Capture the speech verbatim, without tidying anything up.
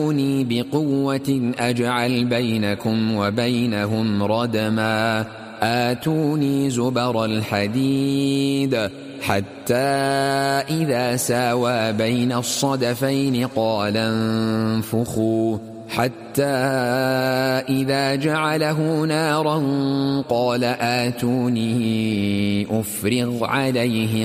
ائتوني بقوة أجعل بينكم وبينهم ردما آتوني زبر الحديد حتى إذا ساوى بين الصدفين قال انفخوا حتى إذا جعله نارا قال آتوني أفرغ عليه